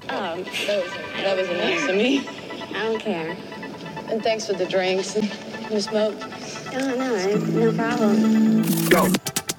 Oh, That was nice of me. I don't care. And thanks for the drinks and the smoke. Oh, no, no problem. Go.